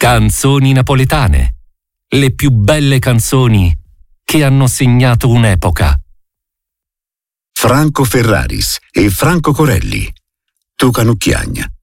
Canzoni napoletane. Le più belle canzoni che hanno segnato un'epoca. Franco Ferraris e Franco Corelli. Tu canucchiagna.